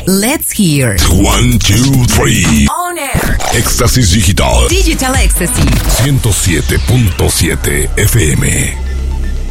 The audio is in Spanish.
Let's hear. 1, 2, 3. On air. Éxtasis Digital. Digital Ecstasy. 107.7 FM.